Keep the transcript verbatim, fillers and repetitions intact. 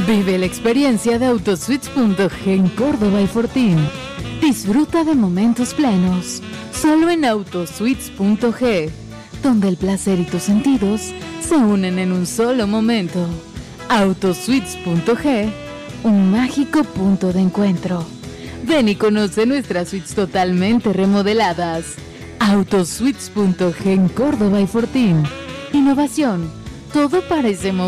Vive la experiencia de Autosuites punto ge en Córdoba y Fortín. Disfruta de momentos plenos, solo en Autosuites punto ge, donde el placer y tus sentidos se unen en un solo momento. Autosuites punto ge, un mágico punto de encuentro. Ven y conoce nuestras suites totalmente remodeladas. Autosuites punto ge en Córdoba y Fortín. Innovación, todo para ese momento.